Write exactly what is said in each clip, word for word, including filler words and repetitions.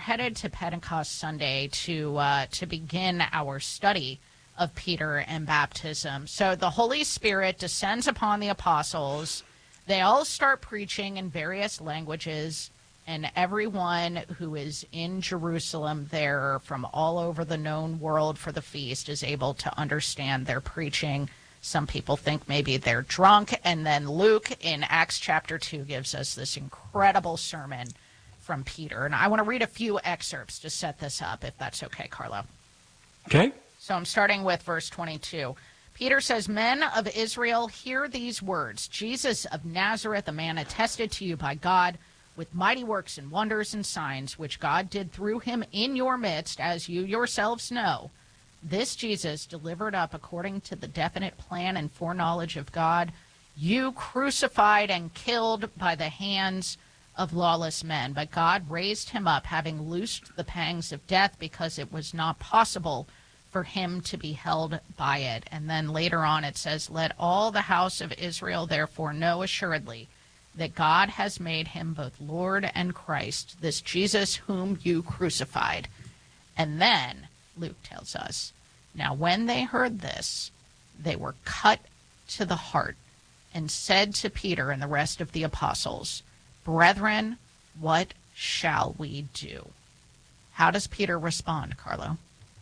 headed to Pentecost Sunday to uh, to begin our study of Peter and baptism. So the Holy Spirit descends upon the apostles. They all start preaching in various languages, and everyone who is in Jerusalem there from all over the known world for the feast is able to understand their preaching. Some people think maybe they're drunk, and then Luke in Acts chapter two gives us this incredible sermon from Peter. And I want to read a few excerpts to set this up, if that's okay, Carlo. Okay. So I'm starting with verse twenty-two. Peter says, "Men of Israel, hear these words. Jesus of Nazareth, a man attested to you by God with mighty works and wonders and signs, which God did through him in your midst, as you yourselves know. This Jesus, delivered up according to the definite plan and foreknowledge of God, you crucified and killed by the hands of lawless men. But God raised him up, having loosed the pangs of death, because it was not possible for him to be held by it." And then later on it says, "Let all the house of Israel therefore know assuredly that God has made him both Lord and Christ, this Jesus whom you crucified." And then Luke tells us, "Now when they heard this, they were cut to the heart and said to Peter and the rest of the apostles, 'Brethren, what shall we do?'" How does Peter respond, Carlo?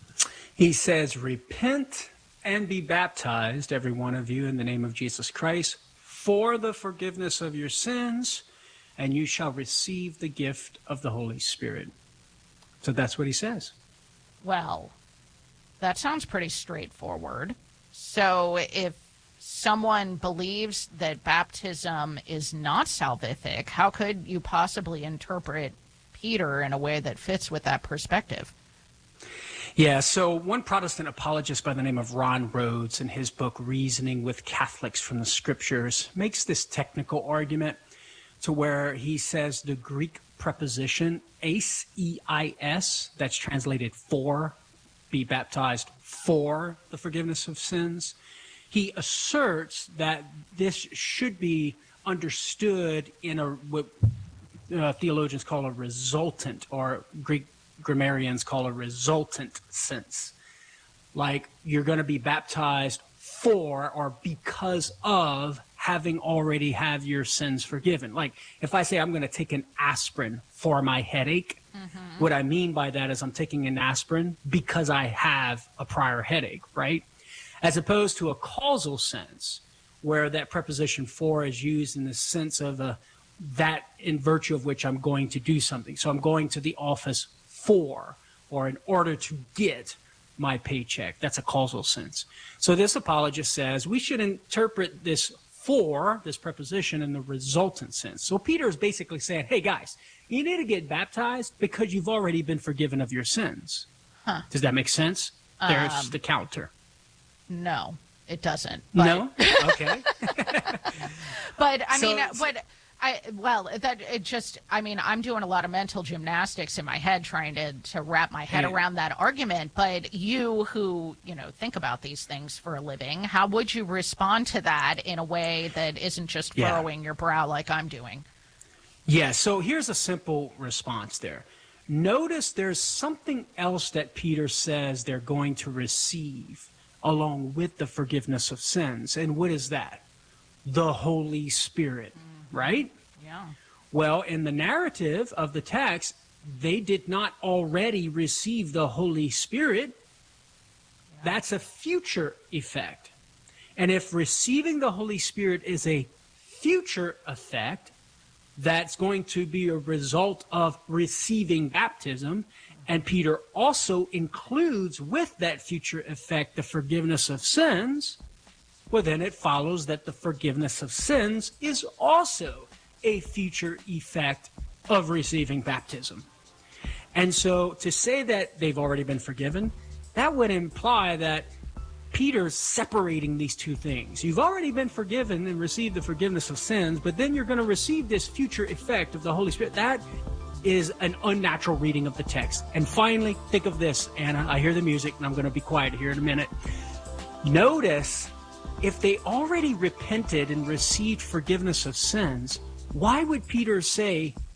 He says, "Repent and be baptized, every one of you, in the name of Jesus Christ, for the forgiveness of your sins, and you shall receive the gift of the Holy Spirit." So that's what he says. Well, that sounds pretty straightforward. So if someone believes that baptism is not salvific, how could you possibly interpret Peter in a way that fits with that perspective? Yeah, so one Protestant apologist by the name of Ron Rhodes, in his book Reasoning with Catholics from the Scriptures, makes this technical argument to where he says the Greek preposition eis, E I S, that's translated for, be baptized for the forgiveness of sins. He asserts that this should be understood in a what uh, theologians call a resultant, or Greek grammarians call a resultant sense. Like, you're going to be baptized for or because of having already have your sins forgiven. Like, if I say I'm going to take an aspirin for my headache, mm-hmm. what I mean by that is I'm taking an aspirin because I have a prior headache, right? As opposed to a causal sense, where that preposition for is used in the sense of a, that in virtue of which I'm going to do something. So I'm going to the office for, or in order to get my paycheck. That's a causal sense. So this apologist says we should interpret this for, this preposition, in the resultant sense. So Peter is basically saying, hey guys, you need to get baptized because you've already been forgiven of your sins. Huh. Does that make sense? There's um, the counter. No, it doesn't. But... No? Okay. But I so, mean, what... I, well, that it just, I mean, I'm doing a lot of mental gymnastics in my head trying to, to wrap my head yeah. around that argument. But you who, you know, think about these things for a living, how would you respond to that in a way that isn't just furrowing yeah. your brow like I'm doing? Yeah, so here's a simple response there. Notice there's something else that Peter says they're going to receive along with the forgiveness of sins. And what is that? The Holy Spirit. Mm. Right? Yeah. Well, in the narrative of the text, they did not already receive the Holy Spirit. Yeah. That's a future effect. And if receiving the Holy Spirit is a future effect, that's going to be a result of receiving baptism. And Peter also includes with that future effect the forgiveness of sins. Well, then it follows that the forgiveness of sins is also a future effect of receiving baptism. And so to say that they've already been forgiven, that would imply that Peter's separating these two things. You've already been forgiven and received the forgiveness of sins, but then you're going to receive this future effect of the Holy Spirit. That is an unnatural reading of the text. And finally, think of this, Anna. I hear the music, and I'm going to be quiet here in a minute. Notice, if they already repented and received forgiveness of sins, why would Peter say,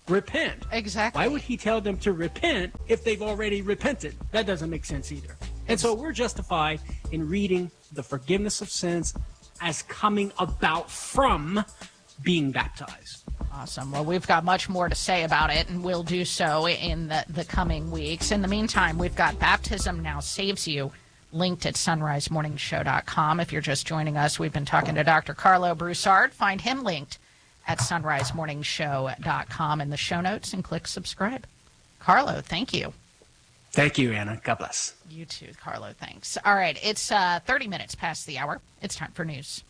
repent. Exactly. Why would he tell them to repent if they've already repented? That doesn't make sense either. And so we're justified in reading the forgiveness of sins as coming about from being baptized. Awesome. Well, we've got much more to say about it, and we'll do so in the, the coming weeks. In the meantime, we've got Baptism Now Saves You, linked at sunrise morning show dot com. If you're just joining us, we've been talking to Doctor Carlo Broussard. Find him linked at sunrise morning show dot com in the show notes and click subscribe. Carlo, thank you. Thank you, Anna. God bless. You too, Carlo. Thanks. All right, it's uh, thirty minutes past the hour. It's time for news.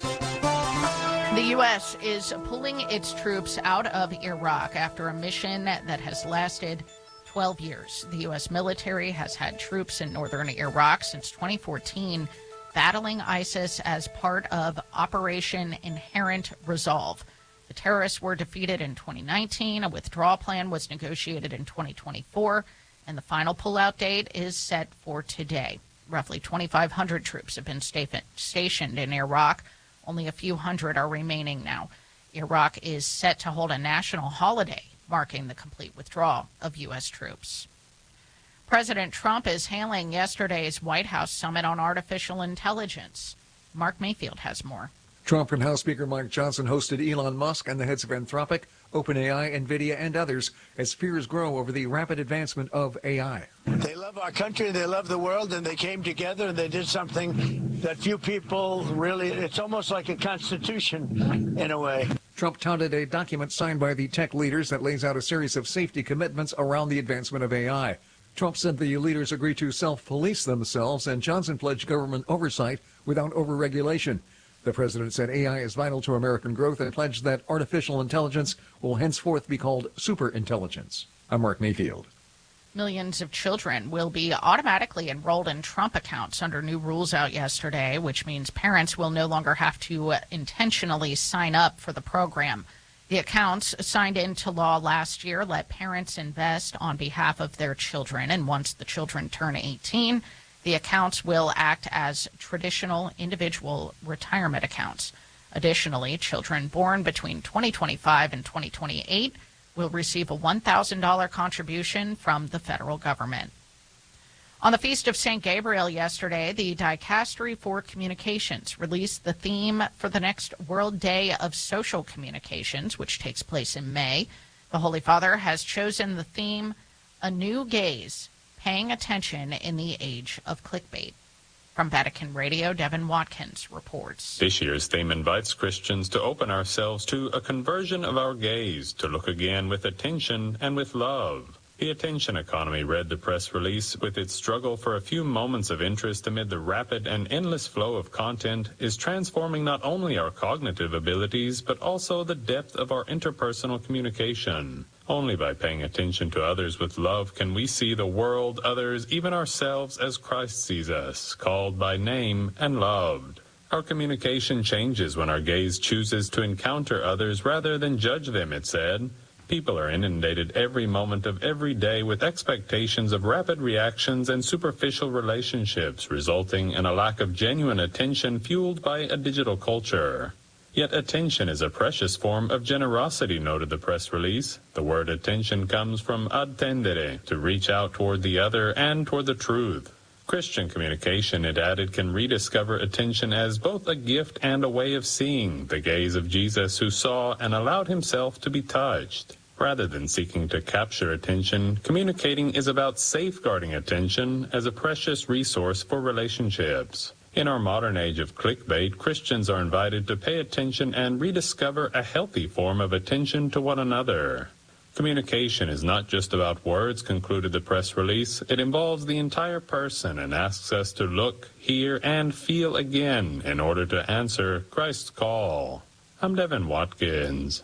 The U S is pulling its troops out of Iraq after a mission that has lasted twelve years. The U S military has had troops in northern Iraq since twenty fourteen, battling ISIS as part of Operation Inherent Resolve. The terrorists were defeated in twenty nineteen. A withdrawal plan was negotiated in twenty twenty-four, and the final pullout date is set for today. Roughly twenty-five hundred troops have been sta- stationed in Iraq. Only a few hundred are remaining now. Iraq is set to hold a national holiday marking the complete withdrawal of U S troops. President Trump is hailing yesterday's White House summit on artificial intelligence. Mark Mayfield has more. Trump and House Speaker Mike Johnson hosted Elon Musk and the heads of Anthropic, OpenAI, NVIDIA, and others as fears grow over the rapid advancement of A I. They love our country, they love the world, and they came together and they did something that few people really, it's almost like a constitution in a way. Trump touted a document signed by the tech leaders that lays out a series of safety commitments around the advancement of A I. Trump said the leaders agreed to self-police themselves, and Johnson pledged government oversight without overregulation. The president said A I is vital to American growth and pledged that artificial intelligence will henceforth be called superintelligence. I'm Mark Mayfield. Millions of children will be automatically enrolled in Trump accounts under new rules out yesterday, which means parents will no longer have to uh, intentionally sign up for the program. The accounts signed into law last year let parents invest on behalf of their children, and once the children turn eighteen, the accounts will act as traditional individual retirement accounts. Additionally, children born between twenty twenty-five and twenty twenty-eight will receive a one thousand dollars contribution from the federal government. On the Feast of Saint Gabriel yesterday, the Dicastery for Communications released the theme for the next World Day of Social Communications, which takes place in May. The Holy Father has chosen the theme, A New Gaze, Paying Attention in the Age of Clickbait. From Vatican Radio, Devin Watkins reports. This year's theme invites Christians to open ourselves to a conversion of our gaze, to look again with attention and with love. The attention economy read the press release with its struggle for a few moments of interest amid the rapid and endless flow of content is transforming not only our cognitive abilities, but also the depth of our interpersonal communication. Only by paying attention to others with love can we see the world, others, even ourselves as Christ sees us, called by name and loved. Our communication changes when our gaze chooses to encounter others rather than judge them, it said. People are inundated every moment of every day with expectations of rapid reactions and superficial relationships, resulting in a lack of genuine attention fueled by a digital culture. Yet attention is a precious form of generosity, noted the press release. The word attention comes from attendere, to reach out toward the other and toward the truth. Christian communication, it added, can rediscover attention as both a gift and a way of seeing, the gaze of Jesus who saw and allowed himself to be touched. Rather than seeking to capture attention, communicating is about safeguarding attention as a precious resource for relationships. In our modern age of clickbait, Christians are invited to pay attention and rediscover a healthy form of attention to one another. Communication is not just about words, concluded the press release. It involves the entire person and asks us to look, hear, and feel again in order to answer Christ's call. I'm Devin Watkins.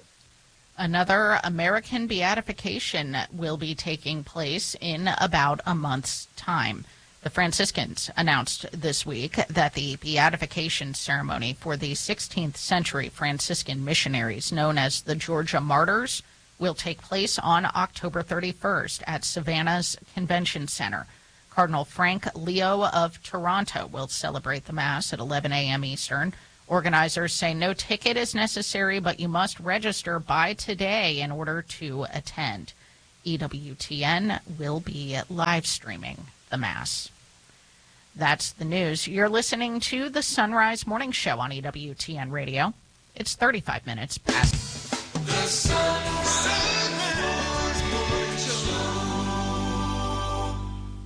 Another American beatification will be taking place in about a month's time. The Franciscans announced this week that the beatification ceremony for the sixteenth century Franciscan missionaries known as the Georgia Martyrs will take place on October thirty-first at Savannah's Convention Center. Cardinal Frank Leo of Toronto will celebrate the Mass at eleven a.m. Eastern, Organizers say no ticket is necessary, but you must register by today in order to attend. E W T N will be live streaming the Mass. That's the news. You're listening to the Sunrise Morning Show on E W T N Radio. It's thirty-five minutes past. The Sunrise Morning Show.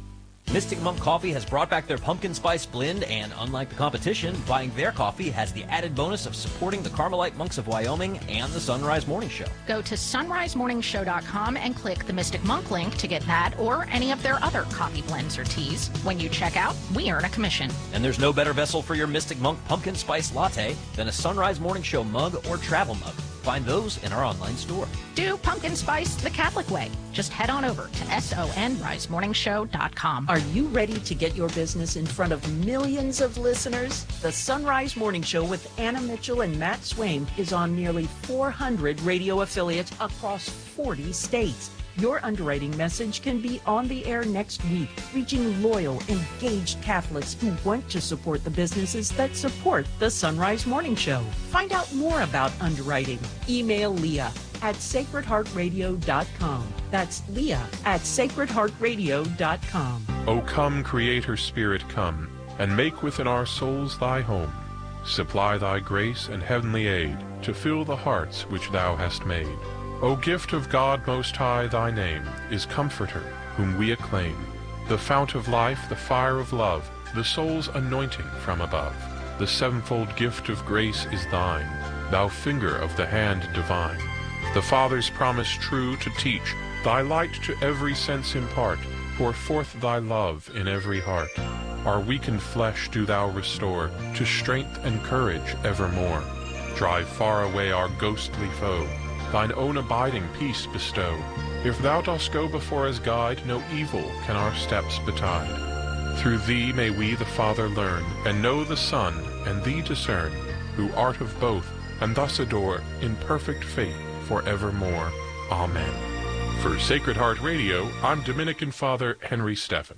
Mystic Monk Coffee has brought back their pumpkin spice blend, and unlike the competition, buying their coffee has the added bonus of supporting the Carmelite Monks of Wyoming and the Sunrise Morning Show. Go to sunrise morning show dot com and click the Mystic Monk link to get that or any of their other coffee blends or teas. When you check out, we earn a commission. And there's no better vessel for your Mystic Monk pumpkin spice latte than a Sunrise Morning Show mug or travel mug. Find those in our online store. Do pumpkin spice the Catholic way. Just head on over to sunrise morning show dot com. Are you ready to get your business in front of millions of listeners? The Sunrise Morning Show with Anna Mitchell and Matt Swain is on nearly four hundred radio affiliates across forty states. Your underwriting message can be on the air next week, reaching loyal, engaged Catholics who want to support the businesses that support the Sunrise Morning Show. Find out more about underwriting. Email Leah at sacred heart radio dot com. That's Leah at sacred heart radio dot com. O come, Creator Spirit, come, and make within our souls thy home. Supply thy grace and heavenly aid to fill the hearts which thou hast made. O gift of God Most High, thy name is Comforter, whom we acclaim, the fount of life, the fire of love, the soul's anointing from above. The sevenfold gift of grace is thine, thou finger of the hand divine. The Father's promise true to teach, thy light to every sense impart, pour forth thy love in every heart. Our weakened flesh do thou restore, to strength and courage evermore. Drive far away our ghostly foe, thine own abiding peace bestow. If thou dost go before as guide, no evil can our steps betide. Through thee may we the Father learn, and know the Son, and thee discern, who art of both, and thus adore, in perfect faith forevermore. Amen. For Sacred Heart Radio, I'm Dominican Father Henry Steffen.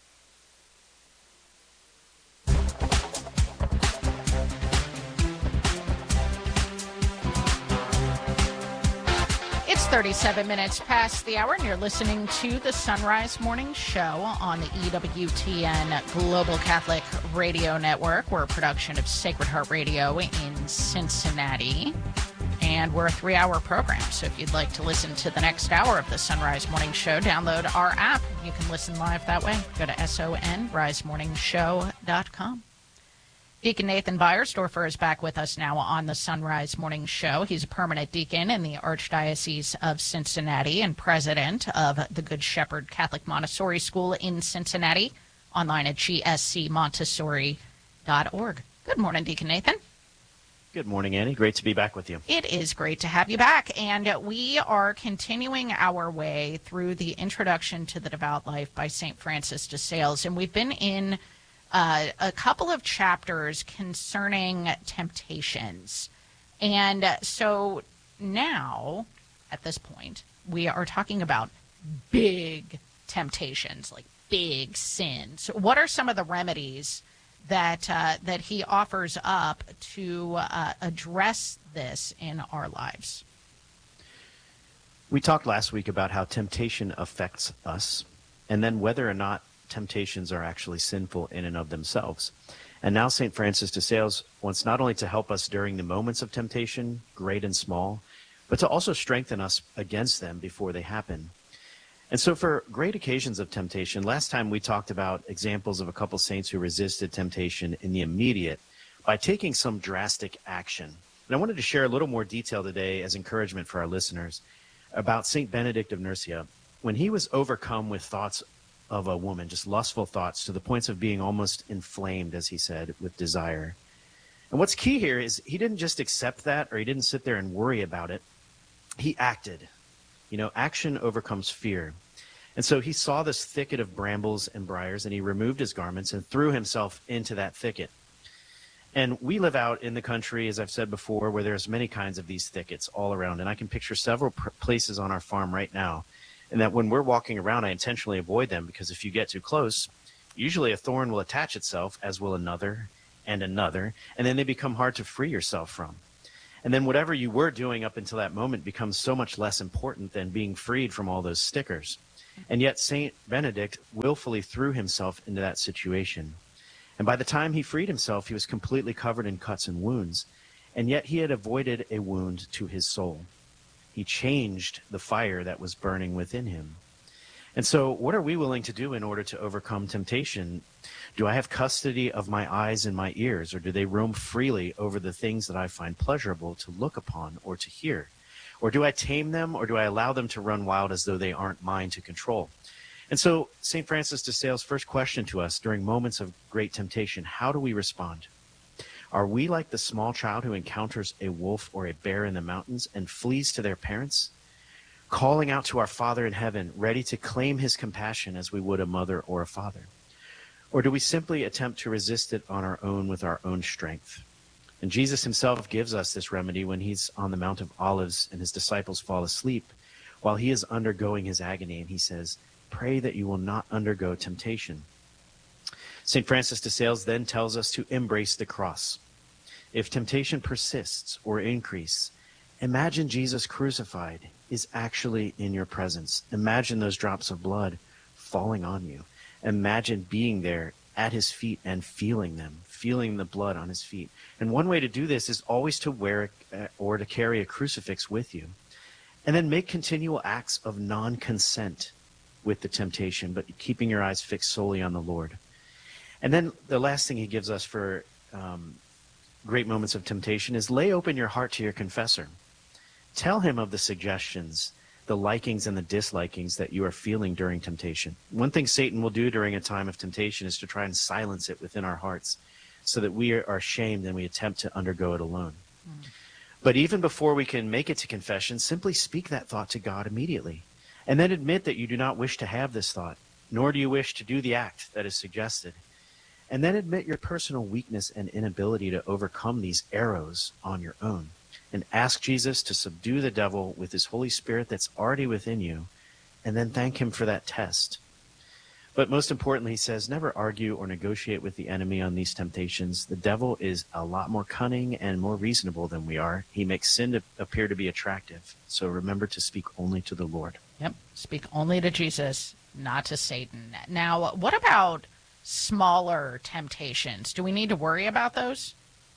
thirty-seven minutes past the hour, and you're listening to the Sunrise Morning Show on the E W T N Global Catholic Radio Network. We're a production of Sacred Heart Radio in Cincinnati, and we're a three-hour program. So if you'd like to listen to the next hour of the Sunrise Morning Show, download our app. You can listen live that way. Go to sunrise morning show dot com. Deacon Nathan Beiersdorfer is back with us now on the Sunrise Morning Show. He's a permanent deacon in the Archdiocese of Cincinnati and president of the Good Shepherd Catholic Montessori School in Cincinnati, online at g s c montessori dot org. Good morning, Deacon Nathan. Good morning, Annie. Great to be back with you. It is great to have you back, and we are continuing our way through the Introduction to the Devout Life by Saint Francis de Sales, and we've been in Uh, a couple of chapters concerning temptations. And uh, so now, at this point, we are talking about big temptations, like big sins. What are some of the remedies that uh, that he offers up to uh, address this in our lives? We talked last week about how temptation affects us, and then whether or not temptations are actually sinful in and of themselves. And now Saint Francis de Sales wants not only to help us during the moments of temptation, great and small, but to also strengthen us against them before they happen. And so for great occasions of temptation, last time we talked about examples of a couple saints who resisted temptation in the immediate by taking some drastic action. And I wanted to share a little more detail today as encouragement for our listeners about Saint Benedict of Nursia. When he was overcome with thoughts of a woman, just lustful thoughts to the points of being almost inflamed, as he said, with desire. And what's key here is he didn't just accept that, or he didn't sit there and worry about it. He acted. You know, action overcomes fear. And so he saw this thicket of brambles and briars, and he removed his garments and threw himself into that thicket. And we live out in the country, as I've said before, where there's many kinds of these thickets all around. And I can picture several pr- places on our farm right now. And that when we're walking around, I intentionally avoid them, because if you get too close, usually a thorn will attach itself, as will another, and another, and then they become hard to free yourself from. And then whatever you were doing up until that moment becomes so much less important than being freed from all those stickers. And yet Saint Benedict willfully threw himself into that situation. And by the time he freed himself, he was completely covered in cuts and wounds. And yet he had avoided a wound to his soul. He changed the fire that was burning within him. And so what are we willing to do in order to overcome temptation? Do I have custody of my eyes and my ears, or do they roam freely over the things that I find pleasurable to look upon or to hear? Or do I tame them, or do I allow them to run wild as though they aren't mine to control? And so Saint Francis de Sales' first question to us during moments of great temptation, how do we respond? Are we like the small child who encounters a wolf or a bear in the mountains and flees to their parents, calling out to our Father in heaven, ready to claim his compassion as we would a mother or a father? Or do we simply attempt to resist it on our own with our own strength? And Jesus himself gives us this remedy when he's on the Mount of Olives and his disciples fall asleep while he is undergoing his agony, and he says, pray that you will not undergo temptation. Saint Francis de Sales then tells us to embrace the cross. If temptation persists or increase, imagine Jesus crucified is actually in your presence. Imagine those drops of blood falling on you. Imagine being there at his feet and feeling them, feeling the blood on his feet. And one way to do this is always to wear a, or to carry a crucifix with you. And then make continual acts of non-consent with the temptation, but keeping your eyes fixed solely on the Lord. And then the last thing he gives us for um, great moments of temptation is lay open your heart to your confessor. Tell him of the suggestions, the likings and the dislikings that you are feeling during temptation. One thing Satan will do during a time of temptation is to try and silence it within our hearts so that we are ashamed and we attempt to undergo it alone. Mm. But even before we can make it to confession, simply speak that thought to God immediately. And then admit that you do not wish to have this thought, nor do you wish to do the act that is suggested. And then admit your personal weakness and inability to overcome these arrows on your own. And ask Jesus to subdue the devil with his Holy Spirit that's already within you, and then thank him for that test. But most importantly, he says, never argue or negotiate with the enemy on these temptations. The devil is a lot more cunning and more reasonable than we are. He makes sin to appear to be attractive. So remember to speak only to the Lord. Yep, speak only to Jesus, not to Satan. Now, what about smaller temptations? Do we need to worry about those?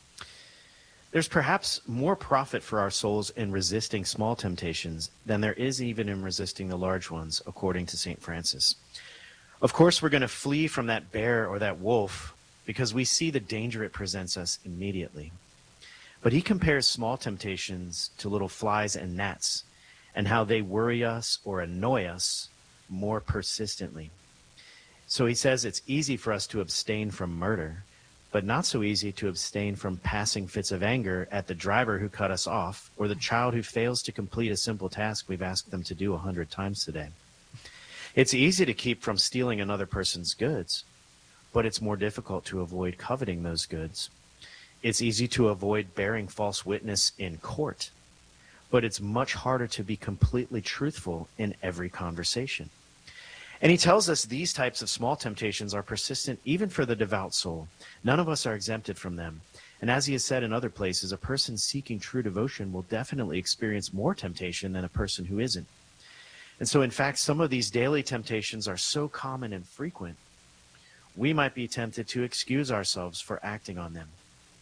There's perhaps more profit for our souls in resisting small temptations than there is even in resisting the large ones, according to Saint Francis. Of course, we're going to flee from that bear or that wolf because we see the danger it presents us immediately. But he compares small temptations to little flies and gnats and how they worry us or annoy us more persistently. So he says it's easy for us to abstain from murder, but not so easy to abstain from passing fits of anger at the driver who cut us off or the child who fails to complete a simple task we've asked them to do a hundred times today. It's easy to keep from stealing another person's goods, but it's more difficult to avoid coveting those goods. It's easy to avoid bearing false witness in court, but it's much harder to be completely truthful in every conversation. And he tells us these types of small temptations are persistent even for the devout soul. None of us are exempted from them. And as he has said in other places, a person seeking true devotion will definitely experience more temptation than a person who isn't. And so, in fact, some of these daily temptations are so common and frequent, we might be tempted to excuse ourselves for acting on them.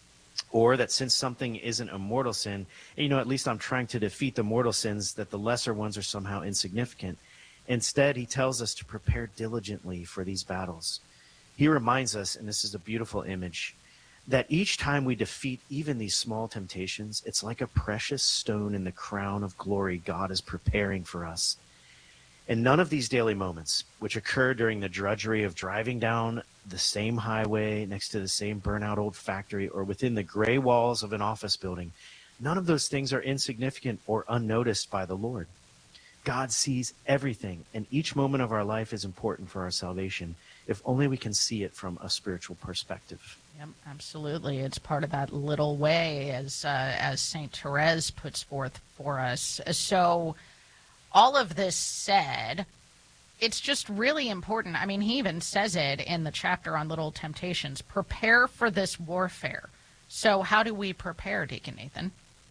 Or that since something isn't a mortal sin, you know, at least I'm trying to defeat the mortal sins, that the lesser ones are somehow insignificant. Instead, he tells us to prepare diligently for these battles. He reminds us, and this is a beautiful image, that each time we defeat even these small temptations, it's like a precious stone in the crown of glory God is preparing for us. And none of these daily moments, which occur during the drudgery of driving down the same highway next to the same burnout old factory or within the gray walls of an office building, none of those things are insignificant or unnoticed by the Lord. God sees everything, and each moment of our life is important for our salvation, if only we can see it from a spiritual perspective. Yep, absolutely. It's part of that little way, as uh, as Saint Therese puts forth for us. So, all of this said, it's just really important. I mean, he even says it in the chapter on Little Temptations. Prepare for this warfare. So how do we prepare, Deacon Nathan?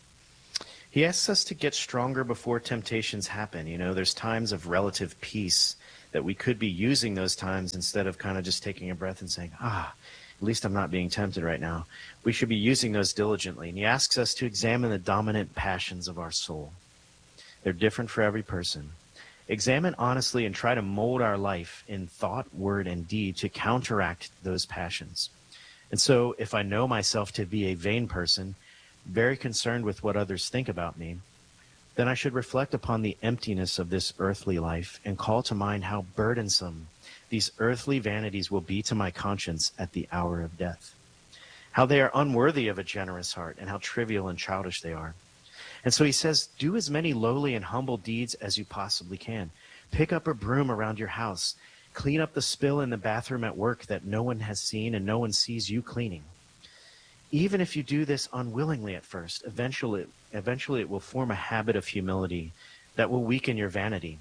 He asks us to get stronger before temptations happen. You know, there's times of relative peace that we could be using those times instead of kind of just taking a breath and saying, ah, at least I'm not being tempted right now. We should be using those diligently. And he asks us to examine the dominant passions of our soul. They're different for every person. Examine honestly and try to mold our life in thought, word, and deed to counteract those passions. And so if I know myself to be a vain person, very concerned with what others think about me, then I should reflect upon the emptiness of this earthly life and call to mind how burdensome these earthly vanities will be to my conscience at the hour of death, how they are unworthy of a generous heart, and how trivial and childish they are. And so he says, do as many lowly and humble deeds as you possibly can. Pick up a broom around your house. Clean up the spill in the bathroom at work that no one has seen and no one sees you cleaning. Even if you do this unwillingly at first, eventually, eventually it will form a habit of humility that will weaken your vanity.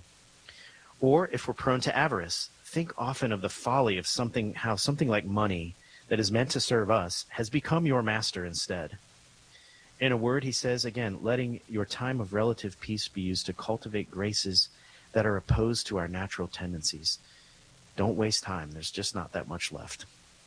Or if we're prone to avarice, think often of the folly of something, how something like money that is meant to serve us has become your master instead. In a word, he says, again, letting your time of relative peace be used to cultivate graces that are opposed to our natural tendencies. Don't waste time. There's just not that much left.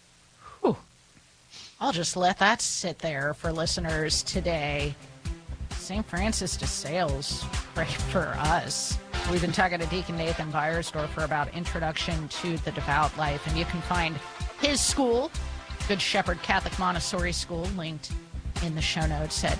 Whew. I'll just let that sit there for listeners today. Saint Francis de Sales, pray for us. We've been talking to Deacon Nathan Beiersdorfer about Introduction to the Devout Life, and you can find his school, Good Shepherd Catholic Montessori School, linked in the show notes at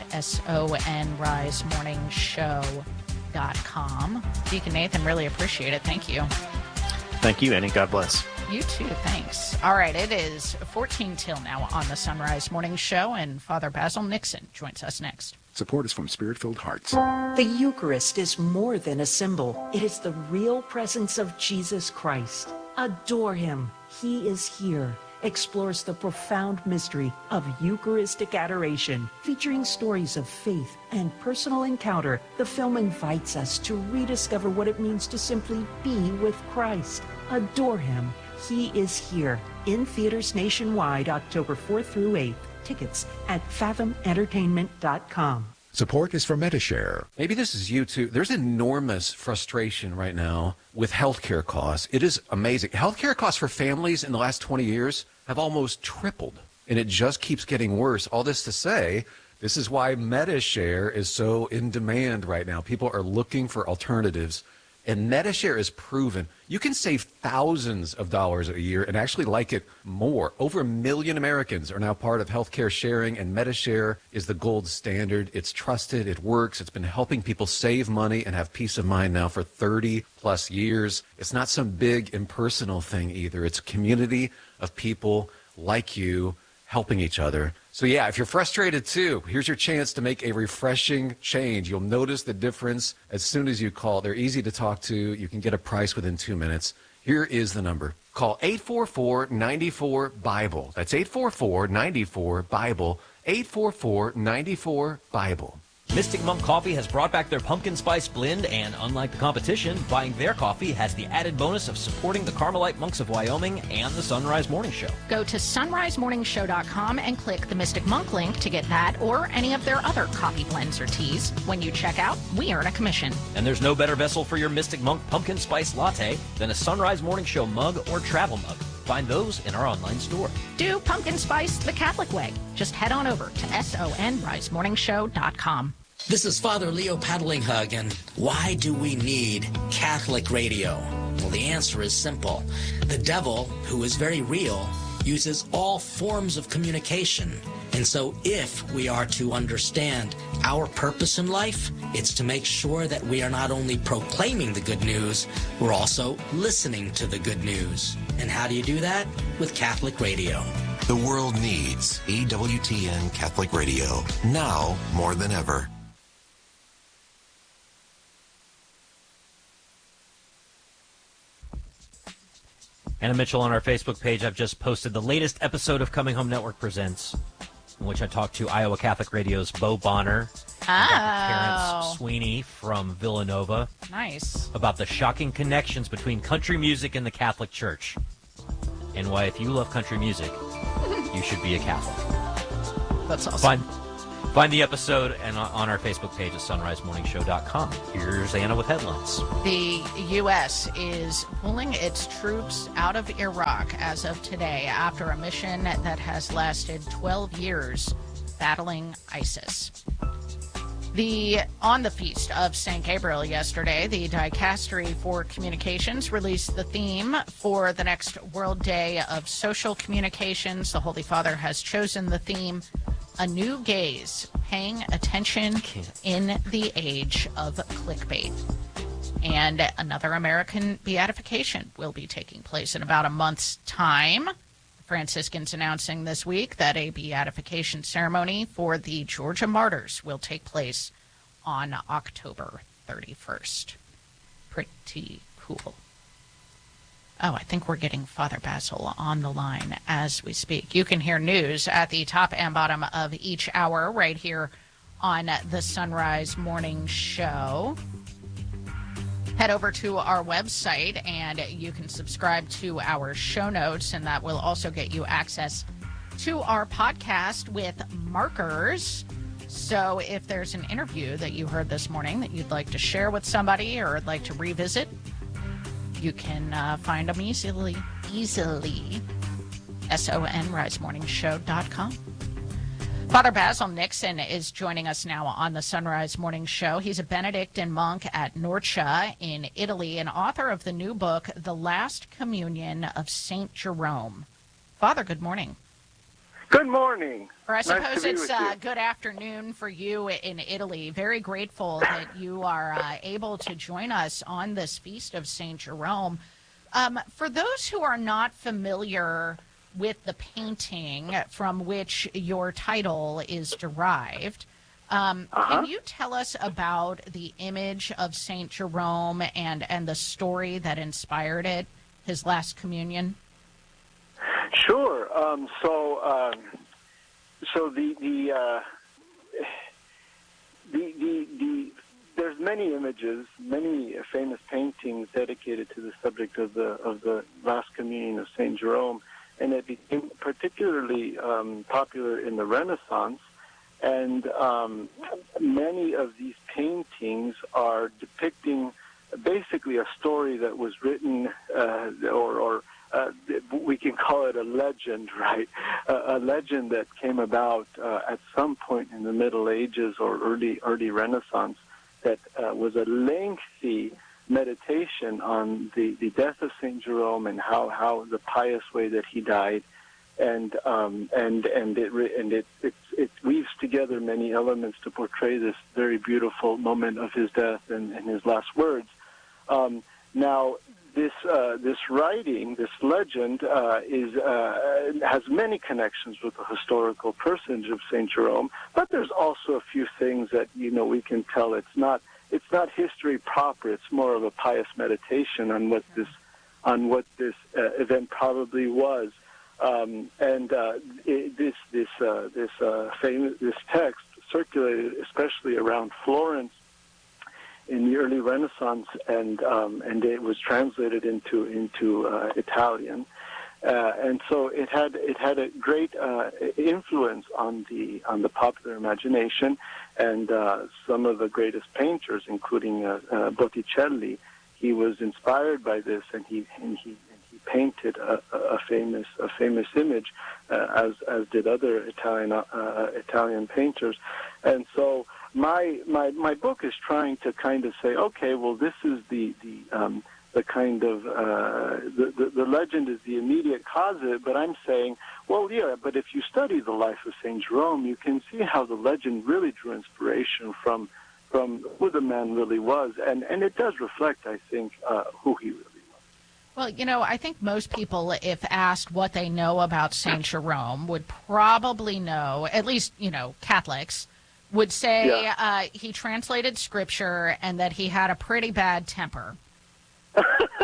son rise morning show dot com. Deacon Nathan, really appreciate it. Thank you. Thank you, Annie. God bless. You too, thanks. All right, it is fourteen till now on the Sunrise Morning Show, and Father Basil Nixon joins us next. Support is from Spirit-Filled Hearts. The Eucharist is more than a symbol. It is the real presence of Jesus Christ. Adore him. He is here. Explores the profound mystery of Eucharistic adoration. Featuring stories of faith and personal encounter, the film invites us to rediscover what it means to simply be with Christ. Adore him. He is here. In theaters nationwide, October fourth through eighth. Tickets at fathom entertainment dot com. Support is from Metashare. Maybe this is you too. There's enormous frustration right now with healthcare costs. It is amazing. Healthcare costs for families in the last twenty years have almost tripled, and it just keeps getting worse. All this to say, this is why Metashare is so in demand right now. People are looking for alternatives, and Metashare is proven. You can save thousands of dollars a year and actually like it more. Over a million Americans are now part of healthcare sharing, and Metashare is the gold standard. It's trusted, it works, it's been helping people save money and have peace of mind now for thirty plus years. It's not some big impersonal thing either. It's a community of people like you helping each other. So yeah, if you're frustrated too, here's your chance to make a refreshing change. You'll notice the difference as soon as you call. They're easy to talk to. You can get a price within two minutes. Here is the number. Call eight four four, nine four, BIBLE. That's eight four four, nine four, BIBLE. eight four four, nine four, BIBLE. Mystic Monk Coffee has brought back their pumpkin spice blend, and unlike the competition, buying their coffee has the added bonus of supporting the Carmelite Monks of Wyoming and the Sunrise Morning Show. Go to sunrise morning show dot com and click the Mystic Monk link to get that or any of their other coffee blends or teas. When you check out, we earn a commission. And there's no better vessel for your Mystic Monk pumpkin spice latte than a Sunrise Morning Show mug or travel mug. Find those in our online store. Do pumpkin spice the Catholic way. Just head on over to son rise morning show dot com. This is Father Leo Paddlinghug, and why do we need Catholic radio? Well, the answer is simple. The devil, who is very real, uses all forms of communication. And so if we are to understand our purpose in life, it's to make sure that we are not only proclaiming the good news, we're also listening to the good news. And how do you do that? With Catholic radio. The world needs E W T N Catholic Radio, now more than ever. Anna Mitchell on our Facebook page. I've just posted the latest episode of Coming Home Network Presents, in which I talked to Iowa Catholic Radio's Bo Bonner. Oh. Terrence Sweeney from Villanova. Nice. About the shocking connections between country music and the Catholic Church. And why, if you love country music, you should be a Catholic. That's awesome. Find, find the episode and on our Facebook page at sunrise morning show dot com. Here's Anna with headlines. The U S is pulling its troops out of Iraq as of today after a mission that has lasted twelve years battling ISIS. The on the feast of Saint Gabriel yesterday, the Dicastery for Communications released the theme for the next World Day of Social Communications. The Holy Father has chosen the theme, A New Gaze, Paying Attention in the Age of Clickbait. And another American beatification will be taking place in about a month's time. Franciscans announcing this week that a beatification ceremony for the Georgia martyrs will take place on October thirty-first. Pretty cool. Oh, I think we're getting Father Basil on the line as we speak. You can hear news at the top and bottom of each hour right here on the Sunrise Morning Show. Head over to our website and you can subscribe to our show notes, and that will also get you access to our podcast with markers. So if there's an interview that you heard this morning that you'd like to share with somebody or would like to revisit, you can uh, find them easily, easily, S O N rise morning show dot com. Father Basil Nixon is joining us now on the Sunrise Morning Show. He's a Benedictine monk at Norcia in Italy and author of the new book, The Last Communion of Saint Jerome. Father, good morning. Good morning. Or I Nice suppose to be it's with uh, you. good afternoon for you in Italy. Very grateful that you are uh, able to join us on this feast of Saint Jerome. Um, for those who are not familiar with the painting from which your title is derived, um, Uh-huh. can you tell us about the image of Saint Jerome and, and the story that inspired it, his last communion? Sure. Um, so, um, so the the, uh, the the the there's many images, many famous paintings dedicated to the subject of the of the Last Communion of Saint Jerome, and it became particularly um, popular in the Renaissance. And um, many of these paintings are depicting basically a story that was written, uh, or, or uh, we can call it a legend, right? Uh, a legend that came about uh, at some point in the Middle Ages or early early Renaissance that uh, was a lengthy meditation on the, the death of Saint Jerome and how, how the pious way that he died. And um, and and it and it, it it weaves together many elements to portray this very beautiful moment of his death and, and his last words. Um, now, this uh, this writing, this legend, uh, is uh, has many connections with the historical personage of Saint Jerome. But there's also a few things that you know we can tell. It's not it's not history proper. It's more of a pious meditation on what this on what this uh, event probably was. Um, and uh, it, this this uh, this uh, famous this text circulated especially around Florence in the early Renaissance, and um, and it was translated into into uh, Italian, uh, and so it had it had a great uh, influence on the on the popular imagination, and uh, some of the greatest painters, including uh, uh, Botticelli, he was inspired by this, and he and he. painted a, a famous a famous image, uh, as as did other Italian uh, Italian painters, and so my my my book is trying to kind of say, okay, well, this is the the um, the kind of uh, the, the the legend is the immediate cause of it, but I'm saying, well, yeah, but if you study the life of Saint Jerome, you can see how the legend really drew inspiration from from who the man really was, and and it does reflect, I think, uh, who he really. Well, you know, I think most people, if asked what they know about Saint Jerome, would probably know, at least, you know, Catholics, would say Yeah. uh, he translated scripture and that he had a pretty bad temper. uh,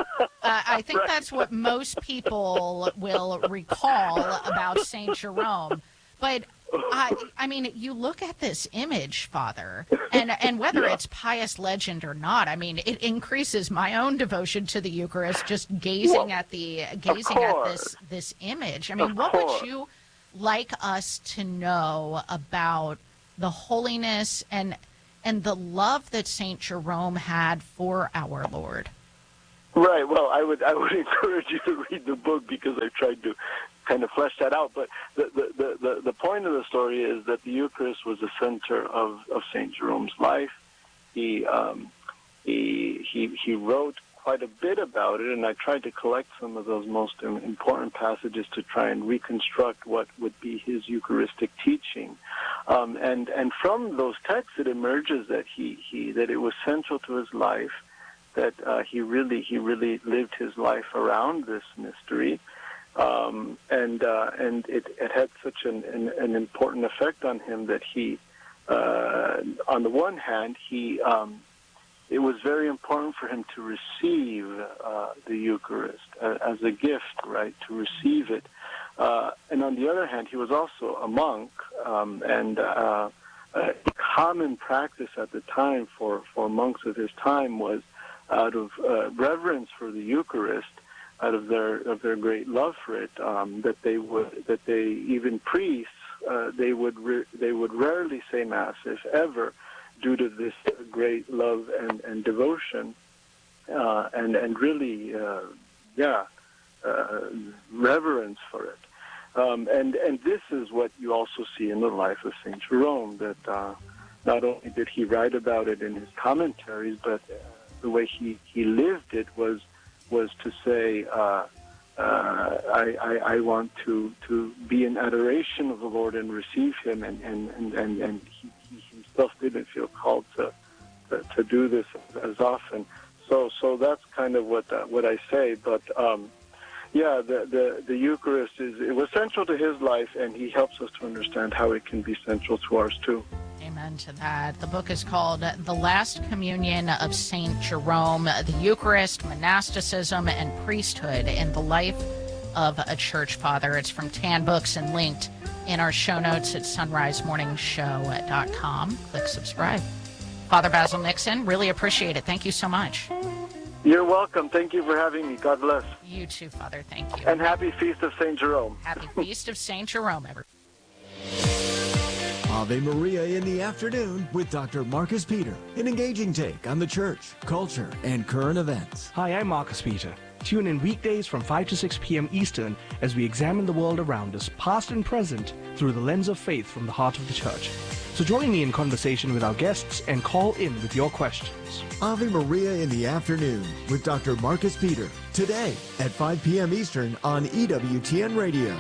I think Right. that's what most people will recall about Saint Jerome. But I, I mean, you look at this image, Father, and and whether Yeah. it's pious legend or not, I mean, it increases my own devotion to the Eucharist just gazing Well, at the gazing at course. this this image. I mean, Of what course. would you like us to know about the holiness and and the love that Saint Jerome had for our Lord? Right. Well, I would I would encourage you to read the book because I tried to kind of flesh that out. But the the, the, the, the point of the story is that the Eucharist was the center of, of Saint Jerome's life. He um, he he he wrote quite a bit about it, and I tried to collect some of those most im- important passages to try and reconstruct what would be his Eucharistic teaching. Um, and and from those texts, it emerges that he, he that it was central to his life, that uh, he really he really lived his life around this mystery, um, and uh, and it, it had such an, an an important effect on him that he, uh, on the one hand, he um, it was very important for him to receive uh, the Eucharist uh, as a gift, right? To receive it, uh, and on the other hand, he was also a monk, um, and uh, a common practice at the time for, for monks of his time was, out of uh, reverence for the Eucharist, out of their of their great love for it, um, that they would that they even priests uh, they would re- they would rarely say Mass, if ever, due to this great love and, and devotion, uh, and and really, uh, yeah, uh, reverence for it. Um, and and this is what you also see in the life of Saint Jerome. That uh, not only did he write about it in his commentaries, but uh, the way he, he lived it was was to say, uh, uh, I, I I want to, to be in adoration of the Lord and receive Him, and and and and, and he, he himself didn't feel called to, to to do this as often. So so that's kind of what uh, what I say. But um, yeah, the, the the Eucharist is it was central to his life, and he helps us to understand how it can be central to ours too. Amen to that. The book is called The Last Communion of Saint Jerome, the Eucharist, Monasticism, and Priesthood in the Life of a Church Father. It's from Tan Books and linked in our show notes at sunrise morning show dot com. Click subscribe. Father Basil Nixon, really appreciate it. Thank you so much. You're welcome. Thank you for having me. God bless. You too, Father. Thank you. And happy Feast of Saint Jerome. Happy Feast of Saint Jerome, everyone. Ave Maria in the afternoon with Doctor Marcus Peter. An engaging take on the church, culture, and current events. Hi, I'm Marcus Peter. Tune in weekdays from five to six p.m. Eastern as we examine the world around us, past and present, through the lens of faith from the heart of the church. So join me in conversation with our guests and call in with your questions. Ave Maria in the afternoon with Doctor Marcus Peter. Today at five p.m. Eastern on E W T N Radio.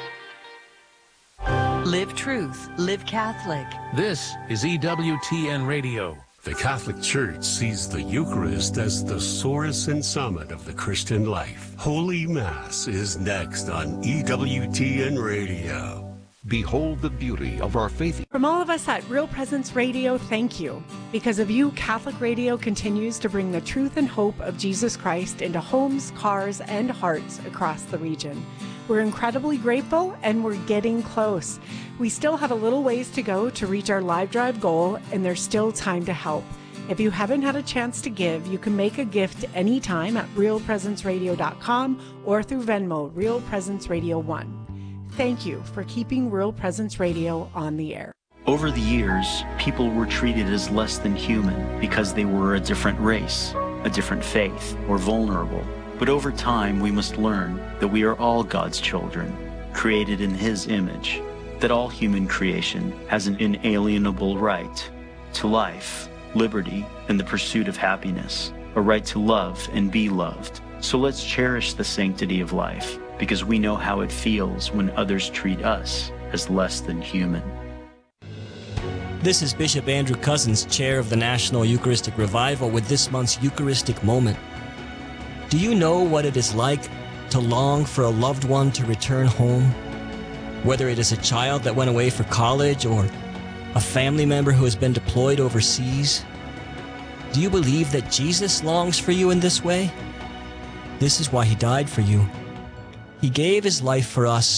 Live truth, live Catholic. This is E W T N Radio. The Catholic Church sees the Eucharist as the source and summit of the Christian life. Holy Mass is next on E W T N Radio. Behold the beauty of our faith. From all of us at Real Presence Radio, thank you. Because of you, Catholic Radio continues to bring the truth and hope of Jesus Christ into homes, cars, and hearts across the region. We're incredibly grateful, and we're getting close. We still have a little ways to go to reach our live drive goal, and there's still time to help. If you haven't had a chance to give, you can make a gift anytime at real presence radio dot com or through Venmo, Real Presence Radio one. Thank you for keeping Real Presence Radio on the air. Over the years, people were treated as less than human because they were a different race, a different faith, or vulnerable. But over time, we must learn that we are all God's children, created in His image, that all human creation has an inalienable right to life, liberty, and the pursuit of happiness, a right to love and be loved. So let's cherish the sanctity of life, because we know how it feels when others treat us as less than human. This is Bishop Andrew Cousins, chair of the National Eucharistic Revival, with this month's Eucharistic Moment. Do you know what it is like to long for a loved one to return home? Whether it is a child that went away for college or a family member who has been deployed overseas? Do you believe that Jesus longs for you in this way? This is why He died for you. He gave His life for us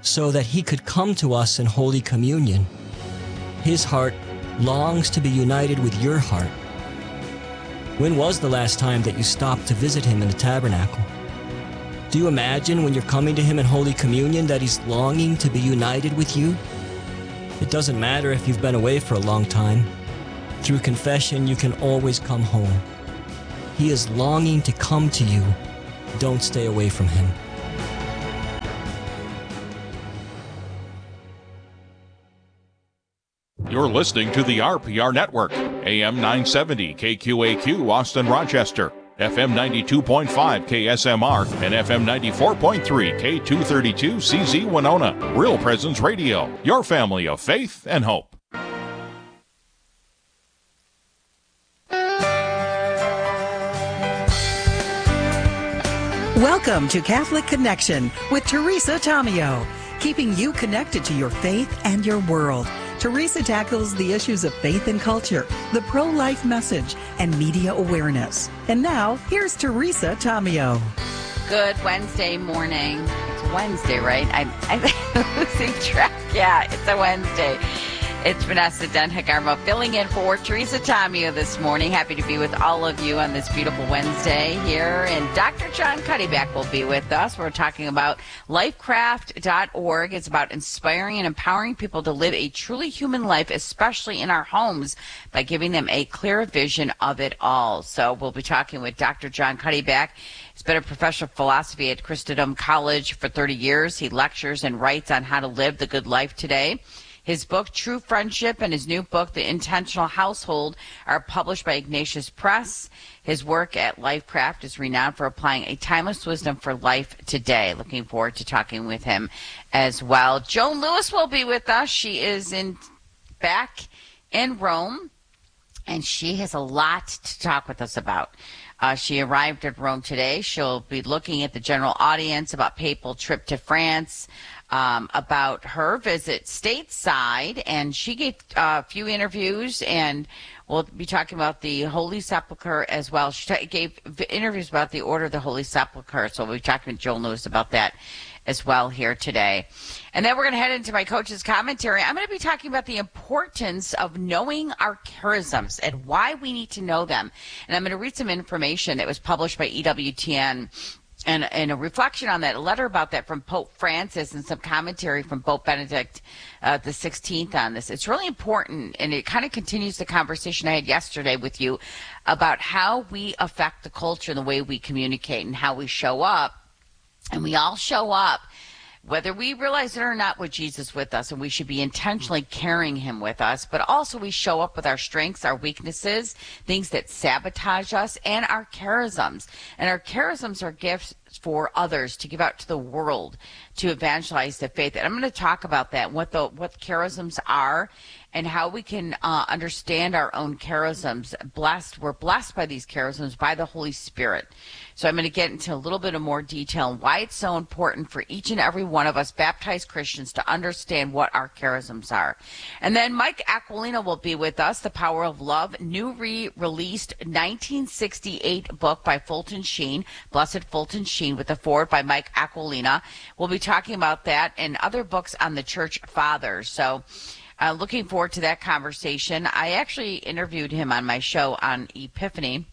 so that he could come to us in Holy Communion. His heart longs to be united with your heart. When was the last time that you stopped to visit him in the tabernacle? Do you imagine when you're coming to him in Holy Communion that he's longing to be united with you? It doesn't matter if you've been away for a long time. Through confession, you can always come home. He is longing to come to you. Don't stay away from him. You're listening to the R P R Network, A M nine seventy K Q A Q Austin Rochester, F M ninety-two point five K S M R, and F M ninety-four point three K two thirty-two C Z Winona. Real Presence Radio, your family of faith and hope. Welcome to Catholic Connection with Teresa Tomeo, keeping you connected to your faith and your world. Teresa tackles the issues of faith and culture, the pro-life message, and media awareness. And now, here's Teresa Tomeo. Good Wednesday morning. It's Wednesday, right? I'm, I'm losing track. Yeah, it's a Wednesday. It's Vanessa Denhagarmo filling in for Teresa Tomeo this morning. Happy to be with all of you on this beautiful Wednesday here. And Doctor John Cuddyback will be with us. We're talking about lifecraft dot org. It's about inspiring and empowering people to live a truly human life, especially in our homes, by giving them a clear vision of it all. So we'll be talking with Doctor John Cuddyback. He's been a professor of philosophy at Christendom College for thirty years. He lectures and writes on how to live the good life today. His book, True Friendship, and his new book, The Intentional Household, are published by Ignatius Press. His work at Lifecraft is renowned for applying a timeless wisdom for life today. Looking forward to talking with him as well. Joan Lewis will be with us. She is in back in Rome, and she has a lot to talk with us about. Uh, she arrived at Rome today. She'll be looking at the general audience about papal trip to France, Um, about her visit stateside, and she gave uh, a few interviews, and we'll be talking about the Holy Sepulchre as well. She t- gave v- interviews about the Order of the Holy Sepulchre, so we'll be talking to Joan Lewis about that as well here today. And then we're going to head into my coach's commentary. I'm going to be talking about the importance of knowing our charisms and why we need to know them. And I'm going to read some information that was published by E W T N. And, and a reflection on that, a letter about that from Pope Francis and some commentary from Pope Benedict uh, the sixteenth on this. It's really important, and it kind of continues the conversation I had yesterday with you about how we affect the culture and the way we communicate and how we show up. And we all show up, whether we realize it or not, with Jesus with us, and we should be intentionally carrying him with us, but also we show up with our strengths, our weaknesses, things that sabotage us, and our charisms. And our charisms are gifts for others to give out to the world, to evangelize the faith. And I'm going to talk about that, what the what charisms are, and how we can uh, understand our own charisms. Blessed, we're blessed by these charisms by the Holy Spirit. So I'm going to get into a little bit of more detail on why it's so important for each and every one of us baptized Christians to understand what our charisms are. And then Mike Aquilina will be with us, The Power of Love, new re-released nineteen sixty-eight book by Fulton Sheen, Blessed Fulton Sheen, with a foreword by Mike Aquilina. We'll be talking about that and other books on the Church Fathers. So uh, looking forward to that conversation. I actually interviewed him on my show on Epiphany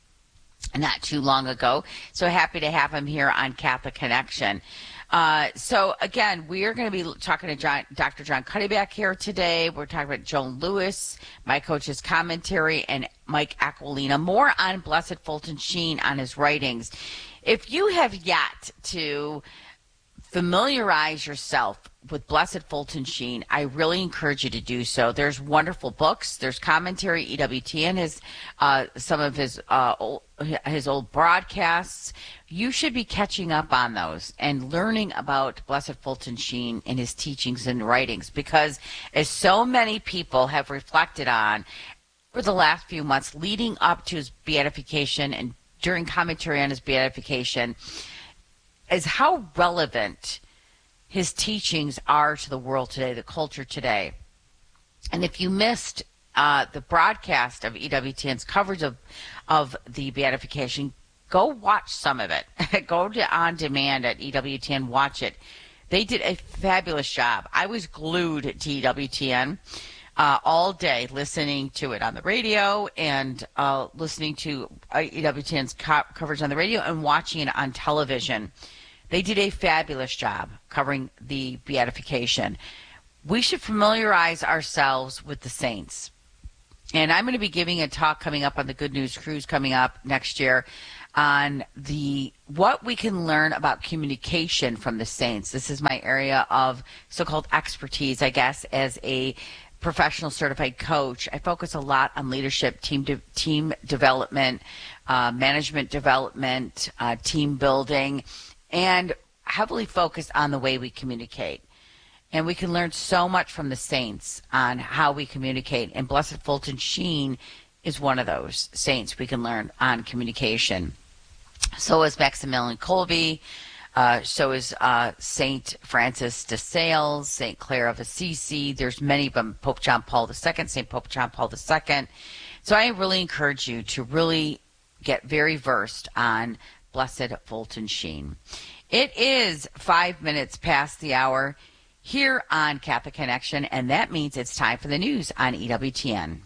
not too long ago, so happy to have him here on Catholic Connection. Uh, so again, we are going to be talking to John, Doctor John Cuddyback here today. We're talking about Joan Lewis, my coach's commentary, and Mike Aquilina. More on Blessed Fulton Sheen on his writings. If you have yet to familiarize yourself with Blessed Fulton Sheen, I really encourage you to do so. There's wonderful books. There's commentary. E W T N has uh, some of his uh, old, his old broadcasts. You should be catching up on those and learning about Blessed Fulton Sheen and his teachings and writings, because as so many people have reflected on over the last few months leading up to his beatification and during commentary on his beatification, is how relevant his teachings are to the world today, the culture today. And if you missed uh, the broadcast of E W T N's coverage of, of the beatification, go watch some of it. Go to On Demand at E W T N, watch it. They did a fabulous job. I was glued to E W T N uh, all day, listening to it on the radio and uh, listening to uh, E W T N's co- coverage on the radio and watching it on television. They did a fabulous job covering the beatification. We should familiarize ourselves with the saints. And I'm going to be giving a talk coming up on the Good News Cruise coming up next year on the what we can learn about communication from the saints. This is my area of so-called expertise, I guess, as a professional certified coach. I focus a lot on leadership, team de- team development, uh, management development, uh, team building, and heavily focused on the way we communicate. And we can learn so much from the saints on how we communicate. And Blessed Fulton Sheen is one of those saints we can learn on communication. So is Maximilian Kolbe. Uh, so is uh, Saint Francis de Sales, Saint Clare of Assisi. There's many of them. Pope John Paul the Second, Saint Pope John Paul the Second. So I really encourage you to really get very versed on Blessed Fulton Sheen. It is five minutes past the hour here on Catholic Connection, and that means it's time for the news on E W T N.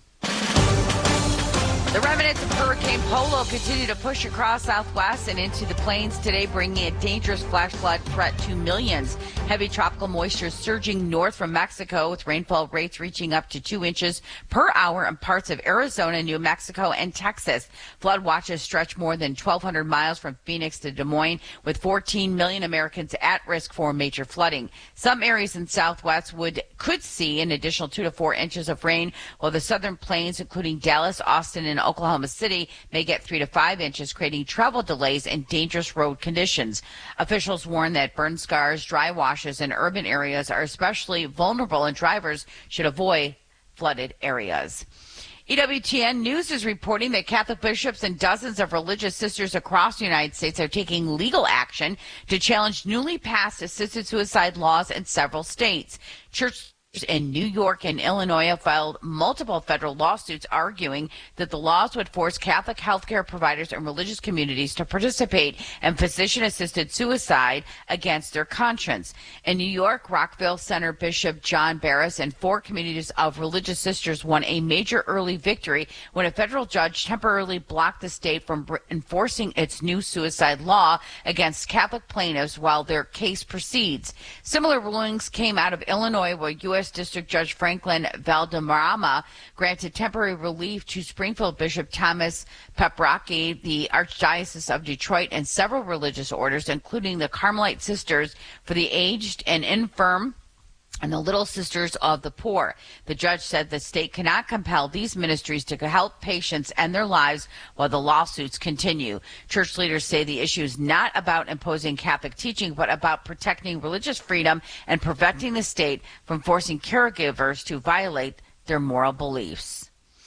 The remnants of Hurricane Polo continue to push across Southwest and into the plains today, bringing a dangerous flash flood threat to millions. Heavy tropical moisture surging north from Mexico, with rainfall rates reaching up to two inches per hour in parts of Arizona, New Mexico, and Texas. Flood watches stretch more than twelve hundred miles from Phoenix to Des Moines, with fourteen million Americans at risk for major flooding. Some areas in Southwest would could see an additional two to four inches of rain, while the southern plains, including Dallas, Austin, and Oklahoma City, may get three to five inches, creating travel delays and dangerous road conditions. Officials warn that burn scars, dry washes, and urban areas are especially vulnerable, and drivers should avoid flooded areas. E W T N News is reporting that Catholic bishops and dozens of religious sisters across the United States are taking legal action to challenge newly passed assisted suicide laws in several states. Church in New York and Illinois have filed multiple federal lawsuits arguing that the laws would force Catholic healthcare providers and religious communities to participate in physician-assisted suicide against their conscience. In New York, Rockville Center Bishop John Barris and four communities of religious sisters won a major early victory when a federal judge temporarily blocked the state from enforcing its new suicide law against Catholic plaintiffs while their case proceeds. Similar rulings came out of Illinois, where U S District Judge Franklin Valderrama granted temporary relief to Springfield Bishop Thomas Paprocki, the Archdiocese of Detroit, and several religious orders, including the Carmelite Sisters for the Aged and Infirm and the Little Sisters of the Poor. The judge said the state cannot compel these ministries to help patients and their lives while the lawsuits continue. Church leaders say the issue is not about imposing Catholic teaching, but about protecting religious freedom and preventing the state from forcing caregivers to violate their moral beliefs.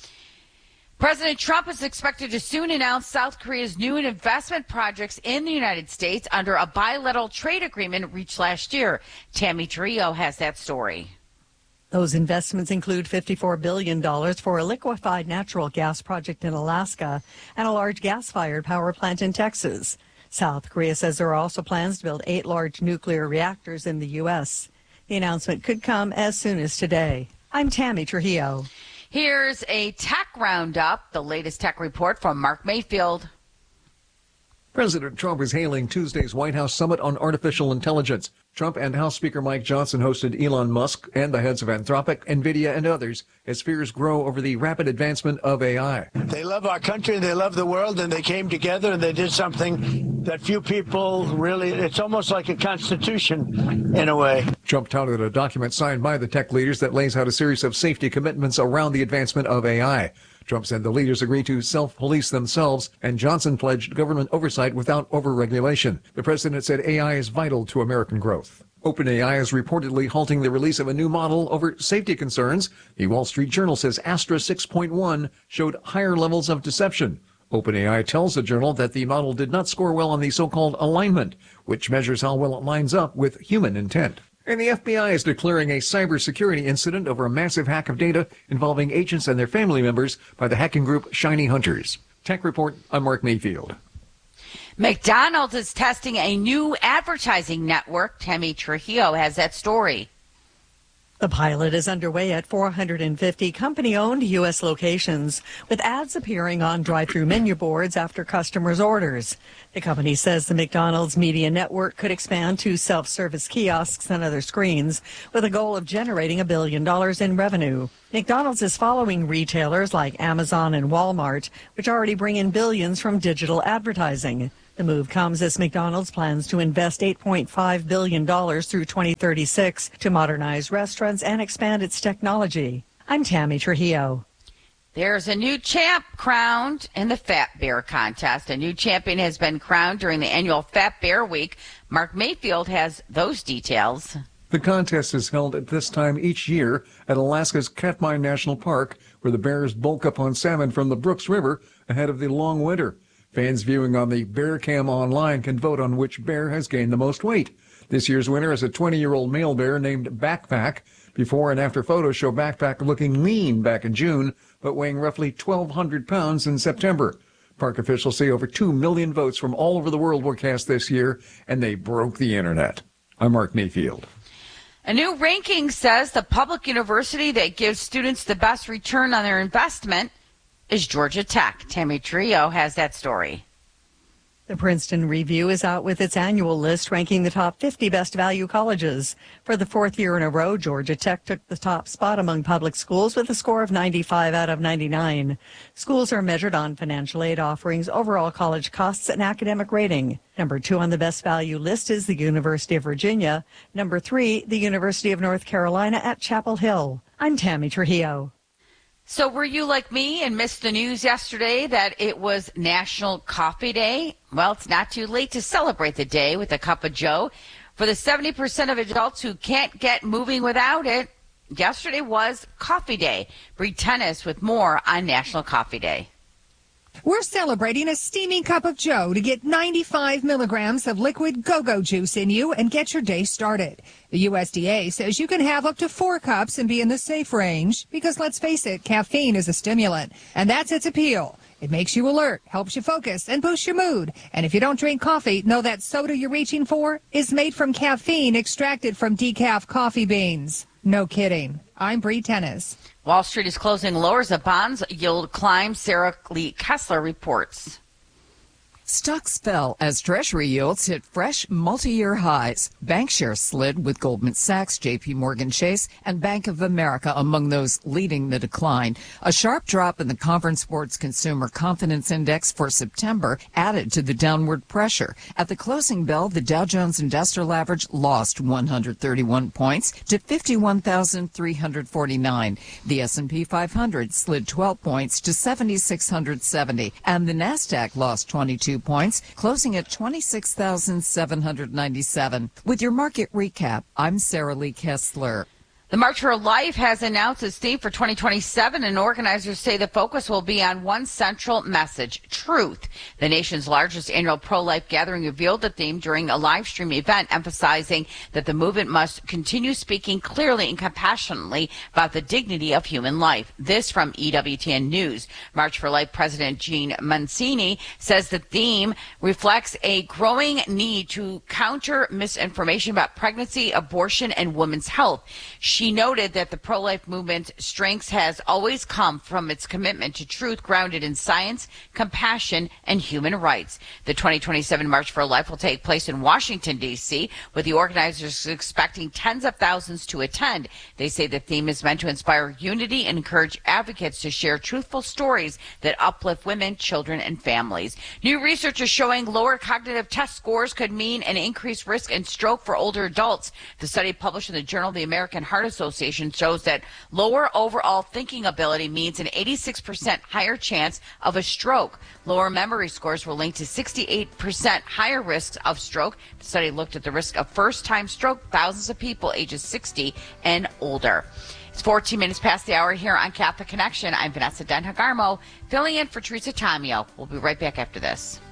President Trump is expected to soon announce South Korea's new investment projects in the United States under a bilateral trade agreement reached last year. Tammy Trio has that story. Those investments include fifty-four billion dollars for a liquefied natural gas project in Alaska and a large gas-fired power plant in Texas. South Korea says there are also plans to build eight large nuclear reactors in the U S. The announcement could come as soon as today. I'm Tammy Trujillo. Here's a tech roundup, the latest tech report from Mark Mayfield. President Trump is hailing Tuesday's White House Summit on Artificial Intelligence. Trump and House Speaker Mike Johnson hosted Elon Musk and the heads of Anthropic, NVIDIA, and others as fears grow over the rapid advancement of A I. They love our country and they love the world, and they came together and they did something that few people really, it's almost like a constitution in a way. Trump touted a document signed by the tech leaders that lays out a series of safety commitments around the advancement of A I. Trump said the leaders agreed to self-police themselves, and Johnson pledged government oversight without over-regulation. The president said A I is vital to American growth. OpenAI is reportedly halting the release of a new model over safety concerns. The Wall Street Journal says Astra six point one showed higher levels of deception. OpenAI tells the journal that the model did not score well on the so-called alignment, which measures how well it lines up with human intent. And the F B I is declaring a cybersecurity incident over a massive hack of data involving agents and their family members by the hacking group Shiny Hunters. Tech Report, I'm Mark Mayfield. McDonald's is testing a new advertising network. Tammy Trujillo has that story. The pilot is underway at four hundred fifty company-owned U S locations, with ads appearing on drive-through menu boards after customers' orders. The company says the McDonald's media network could expand to self-service kiosks and other screens, with a goal of generating a billion dollars in revenue. McDonald's is following retailers like Amazon and Walmart, which already bring in billions from digital advertising. The move comes as McDonald's plans to invest eight point five billion dollars through twenty thirty-six to modernize restaurants and expand its technology. I'm Tammy Trujillo. There's a new champ crowned in the Fat Bear contest. A new champion has been crowned during the annual Fat Bear Week. Mark Mayfield has those details. The contest is held at this time each year at Alaska's Katmai National Park, where the bears bulk up on salmon from the Brooks River ahead of the long winter. Fans viewing on the Bear Cam online can vote on which bear has gained the most weight. This year's winner is a twenty-year-old male bear named Backpack. Before and after photos show Backpack looking lean back in June, but weighing roughly twelve hundred pounds in September. Park officials say over two million votes from all over the world were cast this year, and they broke the internet. I'm Mark Mayfield. A new ranking says the public university that gives students the best return on their investment is Georgia Tech. Tammy Trio has that story. The Princeton Review is out with its annual list ranking the top fifty best value colleges. For the fourth year in a row, Georgia Tech took the top spot among public schools with a score of ninety-five out of ninety-nine. Schools are measured on financial aid offerings, overall college costs, and academic rating. Number two on the best value list is the University of Virginia. Number three, the University of North Carolina at Chapel Hill. I'm Tammy Trujillo. So were you like me and missed the news yesterday that it was National Coffee Day? Well, it's not too late to celebrate the day with a cup of joe. For the seventy percent of adults who can't get moving without it, yesterday was Coffee Day. Bree Tennis with more on National Coffee Day. We're celebrating a steaming cup of joe to get ninety-five milligrams of liquid go-go juice in you and get your day started. The U S D A says you can have up to four cups and be in the safe range because, let's face it, caffeine is a stimulant, and that's its appeal. It makes you alert, helps you focus, and boosts your mood. And if you don't drink coffee, know that soda you're reaching for is made from caffeine extracted from decaf coffee beans. No kidding. I'm Bree Tennis. Wall Street is closing lower as the bonds yield climbs. Sarah Lee Kessler reports. Stocks fell as Treasury yields hit fresh multi-year highs. Bank shares slid with Goldman Sachs, J P Morgan Chase, and Bank of America among those leading the decline. A sharp drop in the Conference Board's Consumer Confidence Index for September added to the downward pressure. At the closing bell, the Dow Jones Industrial Average lost one hundred thirty-one points to fifty-one thousand three hundred forty-nine. The S and P five hundred slid twelve points to seven thousand six hundred seventy, and the Nasdaq lost twenty-two points, closing at twenty-six thousand seven hundred ninety-seven. With your market recap, I'm Sarah Lee Kessler. The March for Life has announced its theme for twenty twenty-seven, and organizers say the focus will be on one central message, truth. The nation's largest annual pro-life gathering revealed the theme during a live stream event, emphasizing that the movement must continue speaking clearly and compassionately about the dignity of human life. This from E W T N News. March for Life President Jean Mancini says the theme reflects a growing need to counter misinformation about pregnancy, abortion, and women's health. She noted that the pro-life movement's strength has always come from its commitment to truth grounded in science, compassion, and human rights. The twenty twenty-seven March for Life will take place in Washington, D C, with the organizers expecting tens of thousands to attend. They say the theme is meant to inspire unity and encourage advocates to share truthful stories that uplift women, children, and families. New research is showing lower cognitive test scores could mean an increased risk in stroke for older adults. The study published in the Journal of the American Heart Association shows that lower overall thinking ability means an eighty-six percent higher chance of a stroke. Lower memory scores were linked to sixty-eight percent higher risks of stroke. The study looked at the risk of first-time stroke, thousands of people ages sixty and older. It's fourteen minutes past the hour here on Catholic Connection. I'm Vanessa Den Hagarmo, filling in for Teresa Tomeo. We'll be right back after this.